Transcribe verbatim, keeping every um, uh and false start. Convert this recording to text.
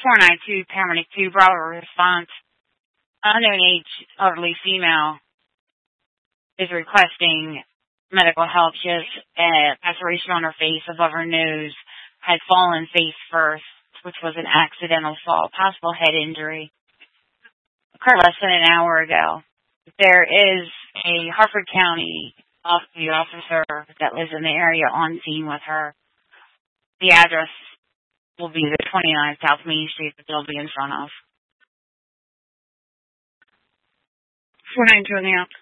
four nine two, Paramedic two, Bravo response. Unknown age, elderly female is requesting medical help. She has a laceration on her face above her nose, had fallen face first, which was an accidental fall, possible head injury. Occurred less than an hour ago. There is a Harford County off-duty officer that lives in the area on scene with her. The address will be the twenty-nine South Main Street that they'll be in front of. four nine two on the out.